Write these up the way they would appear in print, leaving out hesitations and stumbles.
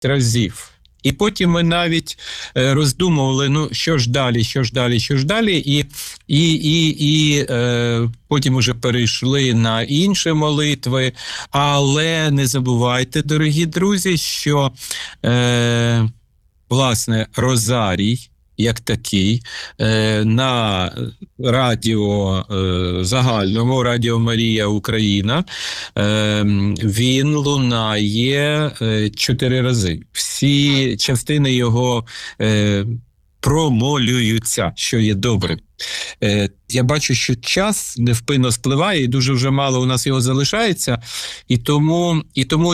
разів. І потім ми навіть роздумували, ну, що ж далі, і потім уже перейшли на інші молитви. Але не забувайте, дорогі друзі, що, власне, Розарій, як такий, на радіо загальному, Радіо Марія Україна, він лунає 4 рази. Всі частини його промолюються, що є добре. Я бачу, що час невпинно спливає, і дуже вже мало у нас його залишається, і тому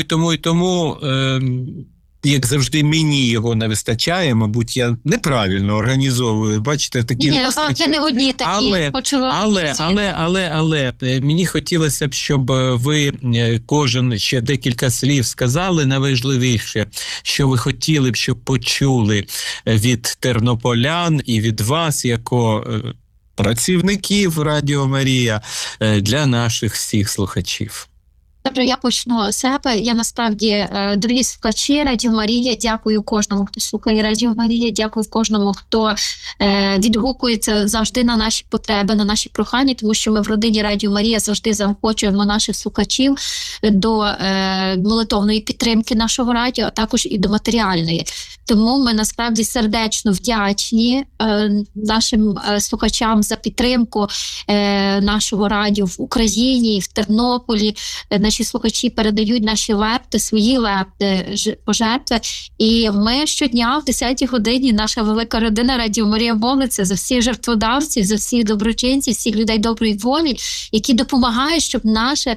як завжди, мені його не вистачає, мабуть, я неправильно організовую, бачите, такі... Ні, це не одні такі. Але мені хотілося б, щоб ви кожен ще декілька слів сказали, найважливіше, що ви хотіли б, щоб почули від тернополян і від вас, як працівників Радіо Марія, для наших всіх слухачів. Добре, я почну з себе. Я насправді, дорогі слухачі Радіо Марія, дякую кожному, хто слухає Радіо Марія, дякую кожному, хто відгукується завжди на наші потреби, на наші прохання, тому що ми в родині Радіо Марія завжди заохочуємо наших слухачів до молитовної підтримки нашого радіо, а також і до матеріальної. Тому ми насправді сердечно вдячні нашим слухачам за підтримку нашого радіо в Україні, в Тернополі. Наші слухачі передають наші лепти, свої лепти, пожертви. І ми щодня в 10-й годині, наша велика родина Радіо Марія молиться за всіх жертводавців, за всіх доброчинців, всіх людей доброї волі, які допомагають, щоб наше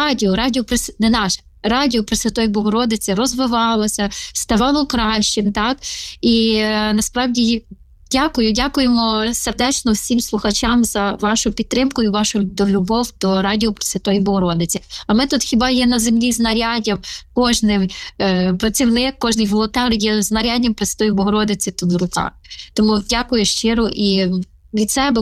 Радіо Пресвятої Богородиці розвивалося, ставало кращим, так? І насправді дякуємо сердечно всім слухачам за вашу підтримку і вашу любов до Радіо Пресвятої Богородиці. А ми тут хіба є на землі знаряддям, кожен працівник, кожен волонтер є знаряддям Пресвятої Богородиці тут в руках. Тому дякую щиро і від себе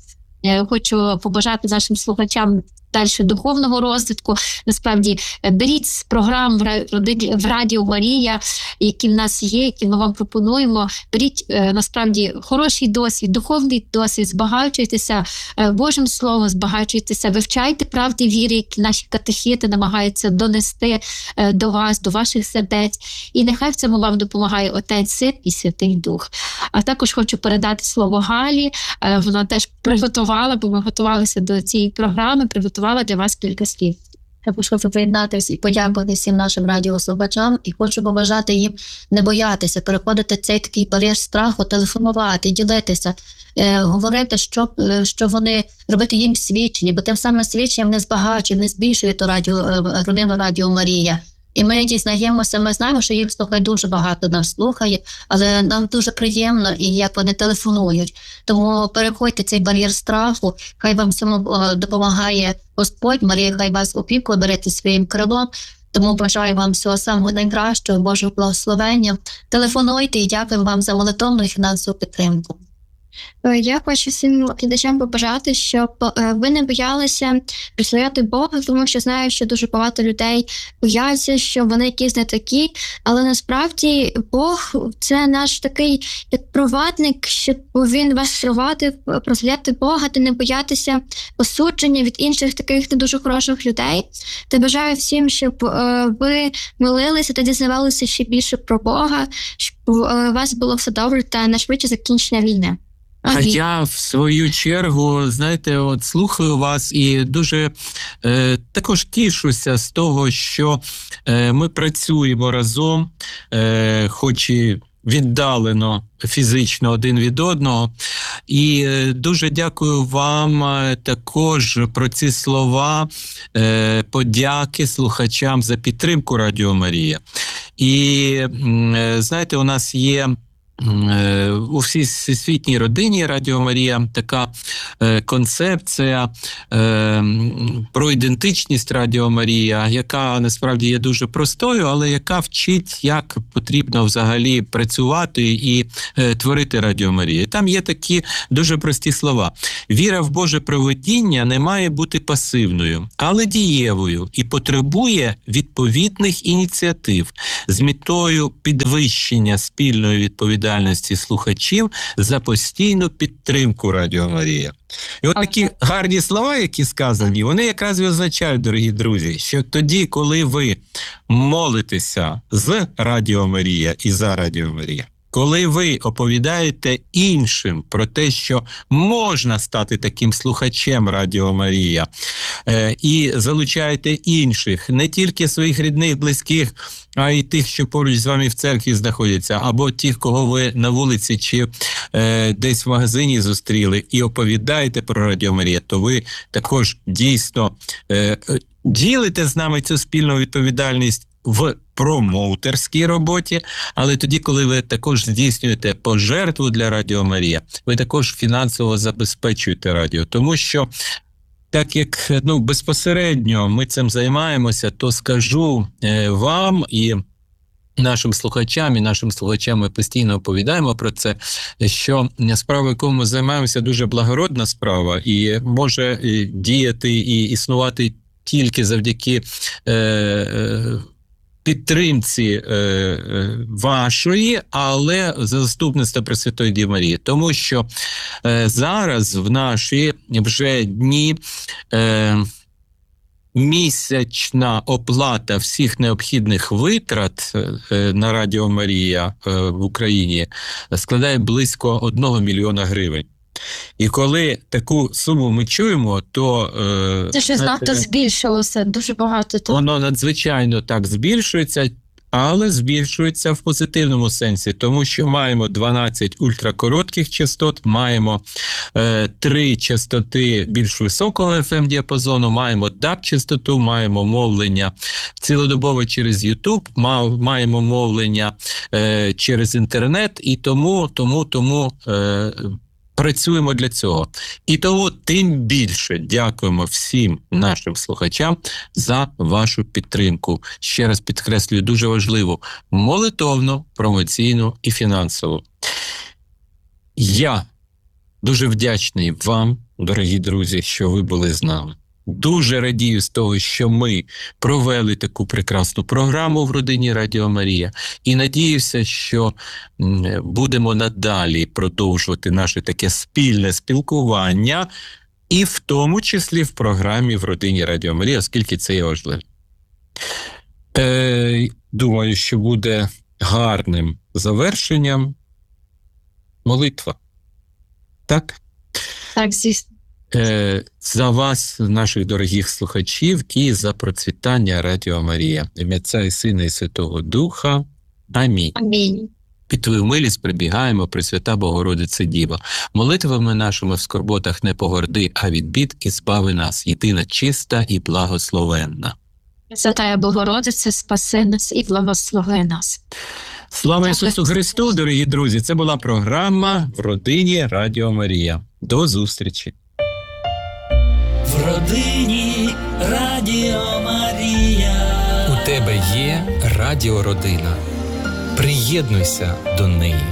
хочу побажати нашим слухачам далі духовного розвитку. Насправді, беріть з програм в Радіо Марія, які в нас є, які ми вам пропонуємо. Беріть, насправді, хороший досвід, духовний досвід, збагачуйтеся Божим Словом, збагачуйтеся, вивчайте правди віри, які наші катехети намагаються донести до вас, до ваших сердець. І нехай в цьому вам допомагає Отець, Син і Святий Дух. А також хочу передати слово Галі. Вона теж приготувала, бо ми готувалися до цієї програми, приготувала для вас кілька слів. Також хочу приєднатися і подякувати всім нашим радіослухачам і хочу побажати їм не боятися, переходити цей такий бар'єр страху, телефонувати, ділитися, говорити, що вони, робити їм свідчення, бо тим самим свідченням не збагачує, не збільшує родину Радіо Марія. І ми дізнаємося, ми знаємо, що їх слухає дуже багато, нас слухає, але нам дуже приємно, і як вони телефонують. Тому переходьте цей бар'єр страху, хай вам цьому допомагає Господь, Марія, хай вас опікує, берете своїм крилом. Тому бажаю вам всього самого найкращого, Божого благословення. Телефонуйте і дякую вам за молитовну і фінансову підтримку. Я хочу всім глядачам побажати, щоб ви не боялися прислухати Бога, тому що знаю, що дуже багато людей бояться, що вони якісь не такі, але насправді Бог – це наш такий як провадник, щоб він вас провадив, прославляти Бога та не боятися осудження від інших таких не дуже хороших людей. Та бажаю всім, щоб ви молилися та дізнавалися ще більше про Бога, щоб у вас було все добре та найшвидше закінчення війни. А я, в свою чергу, знаєте, от слухаю вас і дуже також тішуся з того, що ми працюємо разом, хоч і віддалено фізично один від одного. І дуже дякую вам також про ці слова подяки слухачам за підтримку Радіо Марія. І, знаєте, у нас є у всесвітній родині Радіо Марія така концепція про ідентичність Радіо Марія, яка насправді є дуже простою, але яка вчить, як потрібно взагалі працювати і творити Радіо Марія. Там є такі дуже прості слова. Віра в Боже провидіння не має бути пасивною, але дієвою і потребує відповідних ініціатив з метою підвищення спільної відповідальності слухачів за постійну підтримку Радіо Марія. І от такі гарні слова, які сказані, вони якраз і означають, дорогі друзі, що тоді, коли ви молитеся з Радіо Марія і за Радіо Марія, коли ви оповідаєте іншим про те, що можна стати таким слухачем Радіо Марія, і залучаєте інших, не тільки своїх рідних, близьких, а й тих, що поруч з вами в церкві знаходяться, або тих, кого ви на вулиці чи десь в магазині зустріли, і оповідаєте про Радіо Марія, то ви також дійсно ділите з нами цю спільну відповідальність в промоутерській роботі, але тоді, коли ви також здійснюєте пожертву для Радіо Марія, ви також фінансово забезпечуєте радіо, тому що так як безпосередньо ми цим займаємося, то скажу вам і нашим слухачам ми постійно оповідаємо про це, що справа, якою ми займаємося, дуже благородна справа і може діяти і існувати тільки завдяки підтримці вашої, але за заступництва Пресвятої Діви Марії. Тому що зараз в наші вже дні місячна оплата всіх необхідних витрат на Радіо Марія в Україні складає близько 1 мільйона гривень. І коли таку суму ми чуємо, то це щось надто збільшилося, дуже багато. Воно надзвичайно так збільшується, але збільшується в позитивному сенсі, тому що маємо 12 ультракоротких частот, маємо 3 частоти більш високого FM-діапазону, маємо DAB-частоту, маємо мовлення цілодобово через YouTube, маємо мовлення через інтернет, і тому працюємо для цього. І тому тим більше дякуємо всім нашим слухачам за вашу підтримку. Ще раз підкреслюю, дуже важливу – молитовну, промоційну і фінансову. Я дуже вдячний вам, дорогі друзі, що ви були з нами. Дуже радію з того, що ми провели таку прекрасну програму в родині Радіо Марія. І надіюся, що будемо надалі продовжувати наше таке спільне спілкування, і в тому числі в програмі в родині Радіо Марія, оскільки це є важливо. Думаю, що буде гарним завершенням молитва. Так? Так, звісно. За вас, наших дорогих слухачів, і за процвітання Радіо Марія. Ім'я Отця і Сина і Святого Духа. Амінь. Амінь. Під Твою милість прибігаємо, Пресвята Богородице Діво. Молитвами нашими в скорботах не погорди, а від бід і збави нас, єдина чиста і благословенна. Святая Богородице, спаси нас і благослови нас. Слава Ісусу Христу, дорогі друзі! Це була програма «В родині Радіо Марія». До зустрічі! В родині Радіо Марія. У тебе є радіородина. Приєднуйся до неї.